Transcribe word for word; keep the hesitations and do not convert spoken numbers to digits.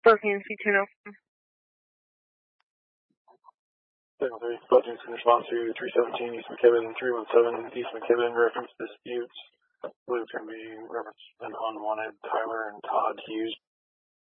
Spokane C two oh. seven three, Platoon's in response to three seventeen East McKibben, three one seven East McKibben, reference disputes. I believe it's going to be reference an unwanted Tyler and Todd Hughes